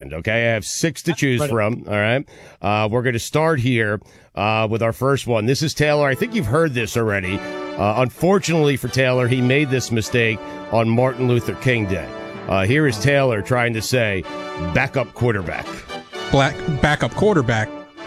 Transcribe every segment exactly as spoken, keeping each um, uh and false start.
hand, okay? I have six to choose from, all right? Uh, we're going to start here uh, with our first one. This is Taylor. I think you've heard this already. Uh, unfortunately for Taylor, he made this mistake on Martin Luther King Day. Uh, here is Taylor trying to say backup quarterback. Black backup quarterback.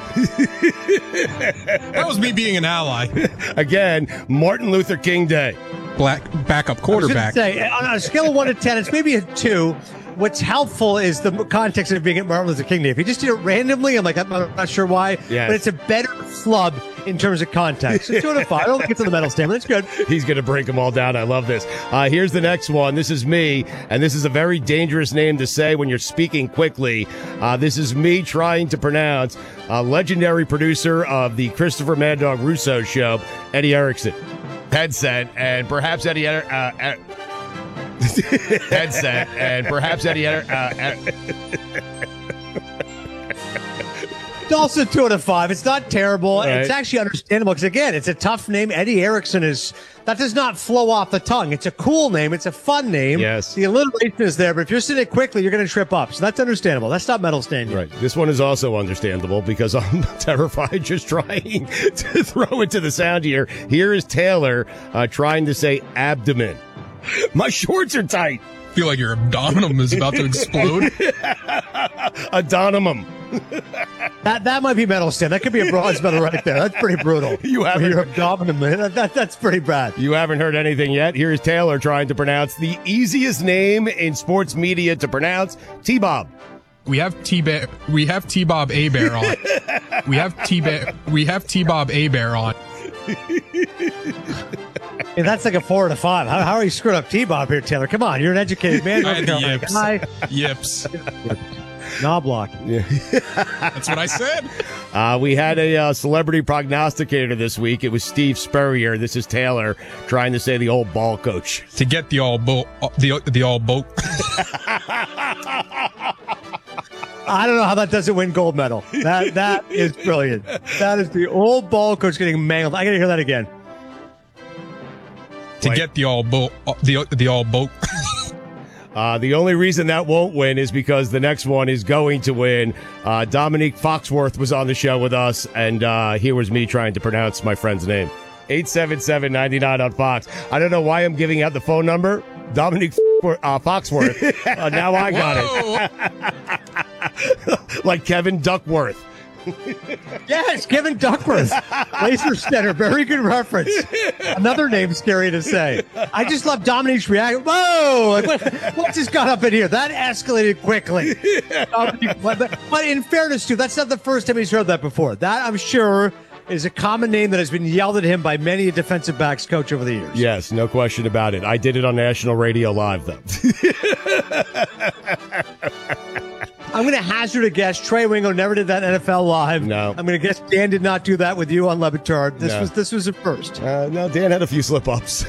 That was me being an ally. Again, Martin Luther King Day. Black backup quarterback. I was gonna say, on a scale of one to ten, it's maybe a two. What's helpful is the context of being at Martin Luther King Day. If you just did it randomly, I'm like, I'm not sure why, yes. but it's a better flub in terms of context. So two out of five. I don't think it's on the medal stand, but it's good. He's going to break them all down. I love this. Uh, here's the next one. This is me, and this is a very dangerous name to say when you're speaking quickly. Uh, this is me trying to pronounce a legendary producer of the Christopher Mad Dog Russo show, Eddie Erickson. Headset, and perhaps Eddie uh, uh, headset, and perhaps Eddie uh, uh, It's also two out of five. It's not terrible. Right. It's actually understandable because, again, it's a tough name. Eddie Erickson is, that does not flow off the tongue. It's a cool name. It's a fun name. Yes. The alliteration is there, but if you're saying it quickly, you're going to trip up. So that's understandable. That's not medal standing. Right. This one is also understandable because I'm terrified just trying to throw it to the sound here. Here is Taylor uh, trying to say abdomen. My shorts are tight. I feel like your abdominum is about to explode. Adonymum. That that might be medal stand. That could be a bronze medal right there. That's pretty brutal. You haven't your abdomen, man. That, that, that's pretty bad. You haven't heard anything yet. Here's Taylor trying to pronounce the easiest name in sports media to pronounce, T-Bob. We have T we have T-Bob A-Bear on. We have T we have T-Bob A-Bear on. Yeah, that's like a four out of five. How, how are you screwing up T-Bob here, Taylor? Come on, you're an educated man. I had the yips. Guy. Yips. Knob block. Yeah. That's what I said. Uh, we had a uh, celebrity prognosticator this week. It was Steve Spurrier. This is Taylor trying to say the old ball coach. To get the all boat, the the all boat. I don't know how that doesn't win gold medal. That that is brilliant. That is the old ball coach getting mangled. I gotta hear that again. To Wait. get the all boat, the the all boat. Uh, the only reason that won't win is because the next one is going to win. Uh, Dominique Foxworth was on the show with us, and uh, here was me trying to pronounce my friend's name. eight seven seven, nine nine on Fox. I don't know why I'm giving out the phone number. Dominique uh, Foxworth. Uh, now I got it. Like Kevin Duckworth. Yes, Kevin Duckworth. Laser Center. Very good reference. Another name scary to say. I just love Dominique's reaction. Whoa! Like, what, what just got up in here? That escalated quickly. But, but in fairness, too, that's not the first time he's heard that before. That, I'm sure, is a common name that has been yelled at him by many a defensive backs coach over the years. Yes, no question about it. I did it on national radio live, though. I'm going to hazard a guess. Trey Wingo never did that N F L live. No. I'm going to guess Dan did not do that with you on Le Batard. This no. was this was a first. Uh, no, Dan had a few slip-ups.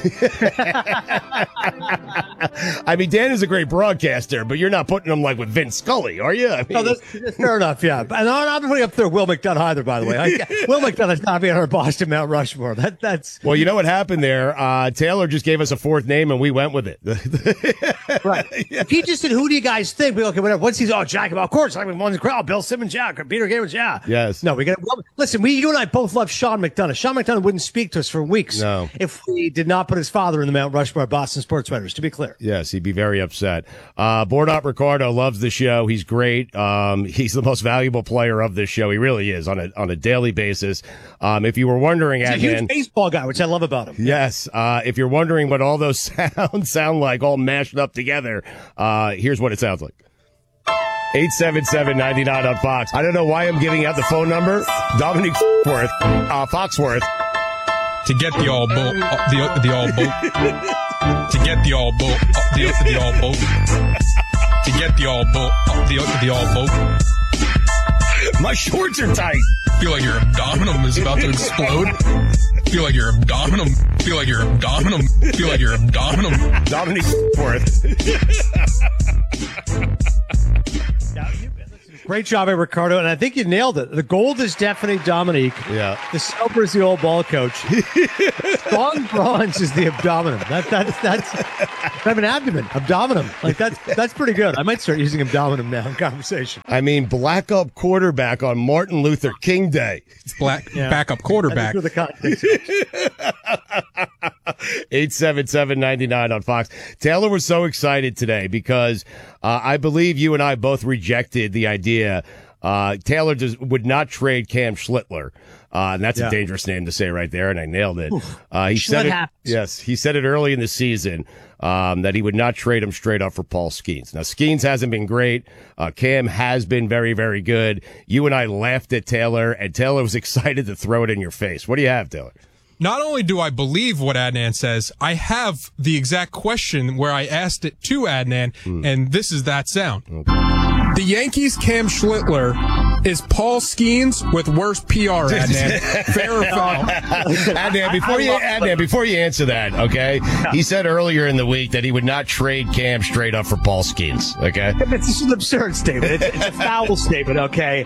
I mean, Dan is a great broadcaster, but you're not putting him like with Vince Scully, are you? I mean, no, that's, that's fair enough, yeah. And I'm not putting up there Will McDonough either, by the way. I, Will McDonough's not being our Boston Mount Rushmore. That that's well, you know what happened there? Uh, Taylor just gave us a fourth name, and we went with it. Right. Yeah. If he just said, "Who do you guys think?" We okay, whatever. Once he's oh, Jack, of course, I mean, one crowd, Bill Simmons, yeah, Peter Gabriel, yeah, yes. No, we got well, listen. We, you and I both love Sean McDonough. Sean McDonough wouldn't speak to us for weeks no. if we did not put his father in the Mount Rushmore of Boston sports writers. To be clear, yes, he'd be very upset. Uh, Bordop Ricardo loves the show. He's great. Um, he's the most valuable player of this show. He really is on a on a daily basis. Um, if you were wondering, he's a Adnan, huge baseball guy, which I love about him. Yes, uh, if you're wondering what all those sounds sound like, all mashed up together, uh, here's what it sounds like. eight seven seven, nine nine on Fox. I don't know why I'm giving out the phone number. Dominique Foxworth, uh, Foxworth. To get the all boat, uh, the the all boat. To get the all boat, uh, the the all boat. To get the all boat, uh, the the all boat. My shorts are tight. Feel like your abdominum is about to explode. Feel like your abdominum. Feel like your abdominum. Feel like your abdominum. Dominique Foxworth. Great job, Ricardo, and I think you nailed it. The gold is definitely Dominique. Yeah. The silver is the old ball coach. strong bronze is the abdominum. That, that's that's I have an abdomen, abdominum. Like that's that's pretty good. I might start using abdominum now in conversation. I mean, black up quarterback on Martin Luther King Day. Black Yeah. backup quarterback. The context. eight seven seven, nine nine on Fox. Taylor was so excited today because uh, I believe you and I both rejected the idea. Uh, Taylor does, would not trade Cam Schlittler. Uh, and that's Yeah. a dangerous name to say right there, and I nailed it. Uh, he said it, happens. yes, he said it early in the season, um, that he would not trade him straight up for Paul Skeens. Now, Skeens hasn't been great. Uh, Cam has been very, very good. You and I laughed at Taylor, and Taylor was excited to throw it in your face. What do you have, Taylor? Not only do I believe what Adnan says, I have the exact question where I asked it to Adnan, Hmm. and this is that sound. The Yankees' Cam Schlittler is Paul Skeens with worse P R, Adnan. Fair or foul? Adnan, before you, Adnan, before you answer that, okay? He said earlier in the week that he would not trade Cam straight up for Paul Skeens, okay? It's just an absurd statement. It's, it's a foul statement, okay?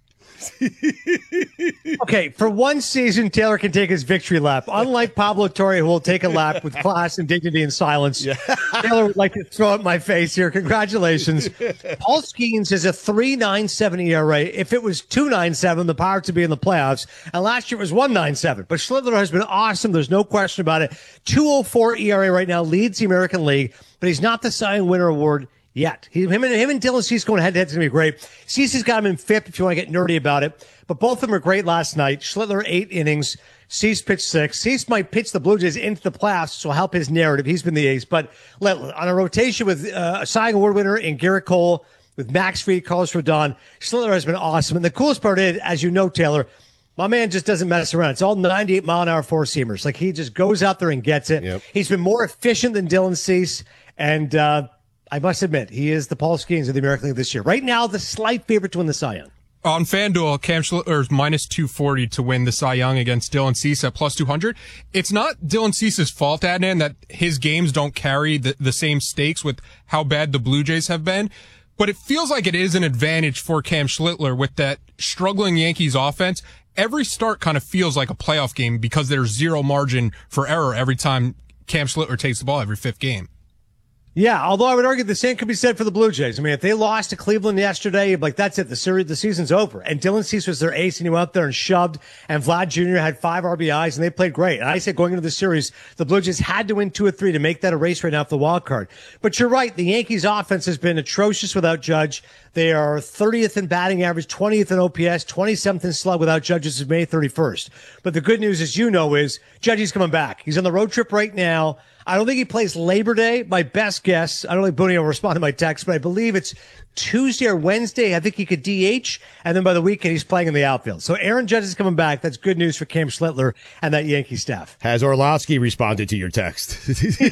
Okay, for one season, Taylor can take his victory lap. Unlike Pablo Torre, who will take a lap with class and dignity and silence, Taylor would like to throw at my face here. Congratulations. Paul Skeens is a three point nine seven E R A. If it was two point nine seven, the Pirates would be in the playoffs. And last year it was one point nine seven. But Schlittler has been awesome. There's no question about it. two point oh four E R A right now, leads the American League, but he's not the Cy Young Winner Award yet. He, him and him and Dylan Cease going head to head is going to be great. Cease has got him in fifth if you want to get nerdy about it. But both of them are great last night. Schlittler, eight innings. Cease pitched six. Cease might pitch the Blue Jays into the playoffs, so help his narrative. He's been the ace. But let, on a rotation with uh, a Cy Young Award winner in Garrett Cole, with Max Fried, Carlos Rodon, Schlittler has been awesome. And the coolest part is, as you know, Taylor, my man just doesn't mess around. It's all ninety-eight mile an hour four seamers. Like he just goes out there and gets it. Yep. He's been more efficient than Dylan Cease. And, uh, I must admit, he is the Paul Skeens of the American League this year. Right now, the slight favorite to win the Cy Young. On FanDuel, Cam Schlittler is minus two forty to win the Cy Young against Dylan Cease at plus two hundred. It's not Dylan Cease's fault, Adnan, that his games don't carry the, the same stakes with how bad the Blue Jays have been. But it feels like it is an advantage for Cam Schlittler with that struggling Yankees offense. Every start kind of feels like a playoff game because there's zero margin for error every time Cam Schlittler takes the ball every fifth game. Yeah, although I would argue the same could be said for the Blue Jays. I mean, if they lost to Cleveland yesterday, like that's it, the series, the season's over. And Dylan Cease was their ace, and he went out there and shoved. And Vlad Junior had five R B Is, and they played great. And I said going into the series, the Blue Jays had to win two or three to make that a race right now for the wild card. But you're right, the Yankees' offense has been atrocious without Judge. They are thirtieth in batting average, twentieth in O P S, twenty-seventh in slug without Judge since May thirty-first. But the good news, as you know, is Judge is coming back. He's on the road trip right now. I don't think he plays Labor Day. My best guess, I don't think Booney will respond to my text, but I believe it's Tuesday or Wednesday. I think he could D H, and then by the weekend he's playing in the outfield. So Aaron Judge is coming back. That's good news for Cam Schlittler and that Yankee staff. Has Orlovsky responded to your text?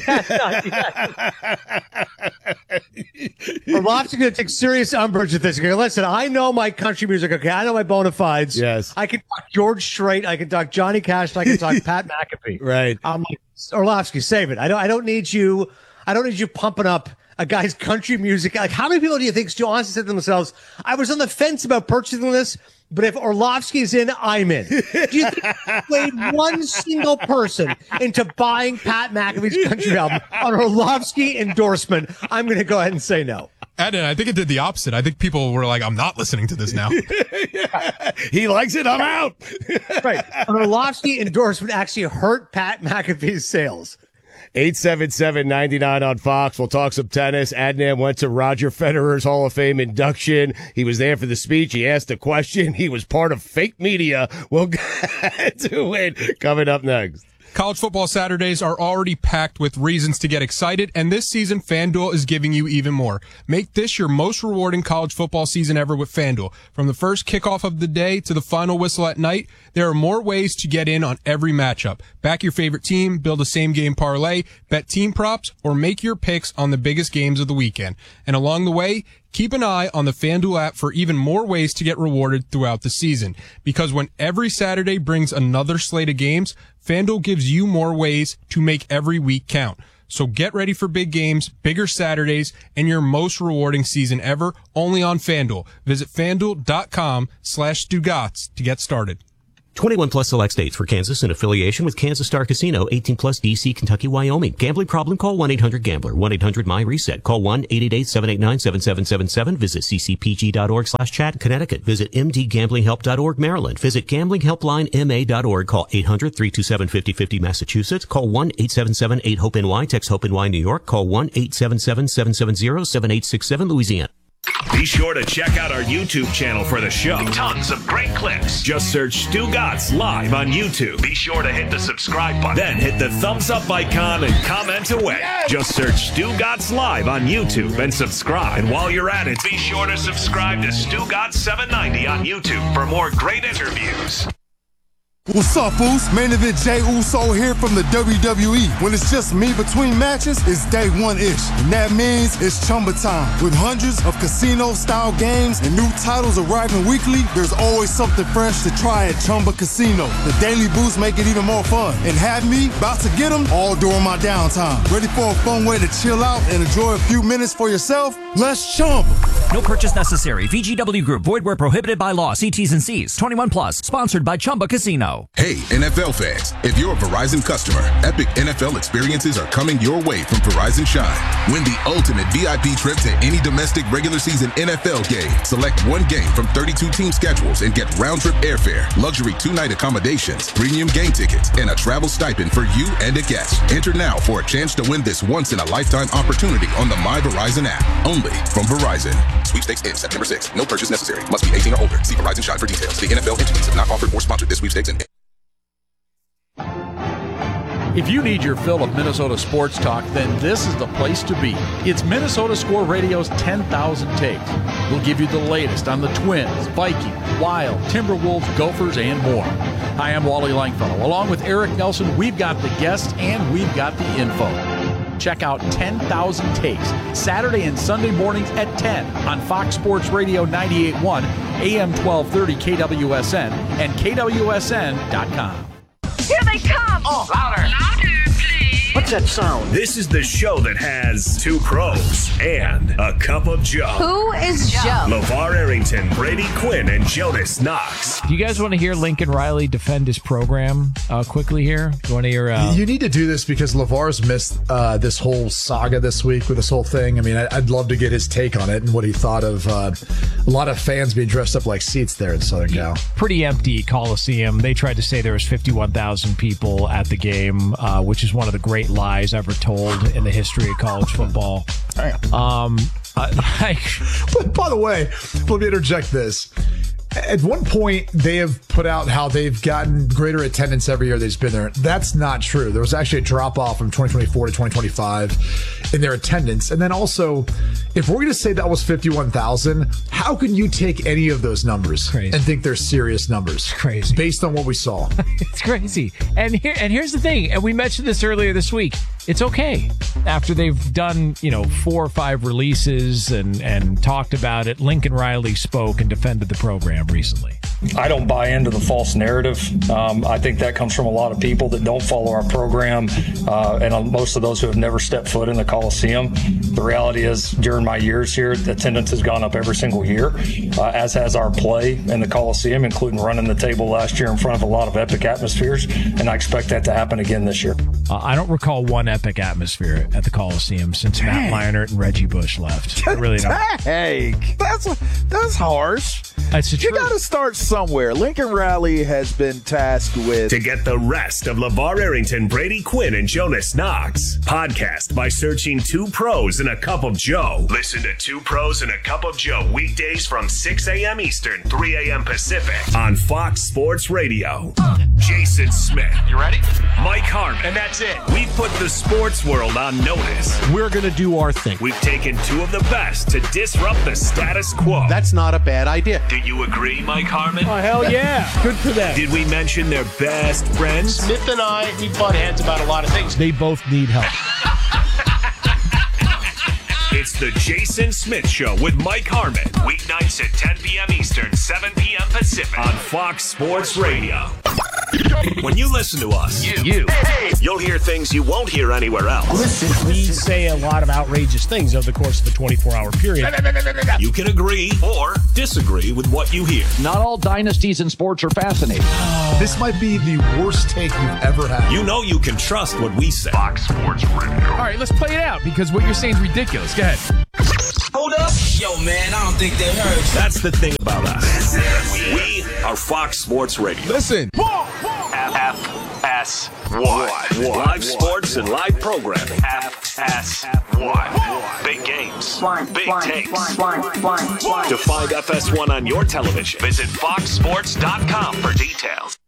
Orlovsky's going to take serious umbrage with this. Okay, listen, I know my country music. Okay, I know my bona fides. Yes. I can talk George Strait. I can talk Johnny Cash. I can talk Pat McAfee. Right. I'm like, Orlovsky, save it. I don't. I don't need you. I don't need you pumping up a guy's country music. Like, how many people do you think still honestly said to themselves, I was on the fence about purchasing this, but if Orlovsky's in, I'm in. Do you think he played one single person into buying Pat McAfee's country album on Orlovsky endorsement? I'm going to go ahead and say no. Adnan, I think it did the opposite. I think people were like, I'm not listening to this now. He likes it. I'm out. Right. An Orlovsky endorsement actually hurt Pat McAfee's sales. eight seven seven, nine nine on Fox. We'll talk some tennis. Adnan went to Roger Federer's Hall of Fame induction. He was there for the speech. He asked a question. He was part of fake media. We'll get to it coming up next. College football Saturdays are already packed with reasons to get excited, and this season, FanDuel is giving you even more. Make this your most rewarding college football season ever with FanDuel. From the first kickoff of the day to the final whistle at night, there are more ways to get in on every matchup. Back your favorite team, build a same-game parlay, bet team props, or make your picks on the biggest games of the weekend. And along the way, keep an eye on the FanDuel app for even more ways to get rewarded throughout the season. Because when every Saturday brings another slate of games, FanDuel gives you more ways to make every week count. So get ready for big games, bigger Saturdays, and your most rewarding season ever, only on FanDuel. Visit FanDuel.com slash Stugotz to get started. twenty-one plus select states. For Kansas in affiliation with Kansas Star Casino. eighteen plus D C, Kentucky, Wyoming. Gambling problem? Call one eight hundred gambler. one eight hundred my reset. Call one eight eight eight, seven eight nine, seven seven seven seven. Visit ccpg.org slash chat. Connecticut. Visit m d gambling help dot org. Maryland. Visit gambling helpline m a dot org. Call eight hundred, three two seven, five oh five oh. Massachusetts. Call one eight seven seven, eight hope N Y. Text HOPE-N Y New York. Call one eight seven seven, seven seven zero, seven eight six seven. Louisiana. Be sure to check out our YouTube channel for the show. Tons of great clips. Just search Stu Gatz Live on YouTube. Be sure to hit the subscribe button. Then hit the thumbs up icon and comment away. Yes! Just search Stu Gatz Live on YouTube and subscribe. And while you're at it, be sure to subscribe to Stu Gatz seven ninety on YouTube for more great interviews. What's up, Uso? Main event Jey Uso here from the W W E. When it's just me between matches, it's day one-ish. And that means it's Chumba time. With hundreds of casino-style games and new titles arriving weekly, there's always something fresh to try at Chumba Casino. The daily boosts make it even more fun. And have me about to get them all during my downtime. Ready for a fun way to chill out and enjoy a few minutes for yourself? Let's Chumba. No purchase necessary. V G W Group. Void where prohibited by law. See T's and C's. twenty-one plus. Sponsored by Chumba Casino. Hey, N F L fans, if you're a Verizon customer, epic N F L experiences are coming your way from Verizon Shine. Win the ultimate V I P trip to any domestic regular season N F L game. Select one game from thirty-two team schedules and get round-trip airfare, luxury two-night accommodations, premium game tickets, and a travel stipend for you and a guest. Enter now for a chance to win this once-in-a-lifetime opportunity on the My Verizon app. Only from Verizon. Sweepstakes ends September sixth. No purchase necessary. Must be eighteen or older. See Verizon Shine for details. The N F L entities have not offered or sponsored this sweepstakes and If you need your fill of Minnesota sports talk, then this is the place to be. It's Minnesota Score Radio's ten thousand Takes. We'll give you the latest on the Twins, Vikings, Wild, Timberwolves, Gophers, and more. Hi, I'm Wally Langfellow. Along with Eric Nelson, we've got the guests and we've got the info. Check out ten thousand Takes, Saturday and Sunday mornings at ten on Fox Sports Radio ninety-eight point one, A M twelve thirty K W S N, and K W S N dot com. Here they come! Oh, louder! Louder, please! What's that sound? This is the show that has two pros and a cup of Joe. Who is Joe? LeVar Arrington, Brady Quinn, and Jonas Knox. Do you guys want to hear Lincoln Riley defend his program uh, quickly here? Do you want to hear? Uh... You need to do this because LeVar's missed uh, this whole saga this week with this whole thing. I mean, I'd love to get his take on it and what he thought of uh, a lot of fans being dressed up like seats there in Southern Cal. Pretty empty Coliseum. They tried to say there was fifty-one thousand people at the game, uh, which is one of the great lies ever told in the history of college football. Um, uh, like, but by the way, let me interject this. At one point, they have put out how they've gotten greater attendance every year they've been there. That's not true. There was actually a drop-off from twenty twenty-four to twenty twenty-five in their attendance. And then also, if we're going to say that was fifty-one thousand, how can you take any of those numbers crazy. and think they're serious numbers? It's crazy. Based on what we saw. It's crazy. And here, and here's the thing, and we mentioned this earlier this week. It's okay. After they've done, you know, four or five releases and, and talked about it, Lincoln Riley spoke and defended the program recently. I don't buy into the false narrative. Um, I think that comes from a lot of people that don't follow our program, uh, and most of those who have never stepped foot in the Coliseum. The reality is, during my years here, the attendance has gone up every single year, uh, as has our play in the Coliseum, including running the table last year in front of a lot of epic atmospheres, and I expect that to happen again this year. Uh, I don't recall one epic atmosphere at the Coliseum since Dang. Matt Leinart and Reggie Bush left. I really don't. Hey, that's that's harsh. That's the you got to start somewhere. Lincoln Riley has been tasked with. To get the rest of LeVar Arrington, Brady Quinn, and Jonas Knox, podcast by searching Two Pros and a Cup of Joe. Listen to Two Pros and a Cup of Joe weekdays from six a.m. Eastern, three a.m. Pacific on Fox Sports Radio. Uh, Jason Smith. You ready? Mike Harmon. And that's it. We've put the sports world on notice. We're going to do our thing. We've taken two of the best to disrupt the status quo. That's not a bad idea. Do you agree, Mike Harmon? Oh, hell yeah. Good for them. Did we mention their best friends? Smith and I, we butt heads about a lot of things. They both need help. It's the Jason Smith Show with Mike Harmon. Weeknights at ten p.m. Eastern, seven p.m. Pacific on Fox Sports Radio. When you listen to us, you, you, you'll hear things you won't hear anywhere else. Listen, we say a lot of outrageous things over the course of a twenty-four hour period. You can agree or disagree with what you hear. Not all dynasties in sports are fascinating. This might be the worst take you've ever had. You know you can trust what we say. Fox Sports Radio. All right, let's play it out because what you're saying is ridiculous. Go ahead. Hold up. Yo, man, I don't think they heard. That's the thing about us. We are Fox Sports Radio. Listen. F S one. Live sports and live programming. F S one. Big games. Big takes. To find F S one on your television, visit fox sports dot com for details.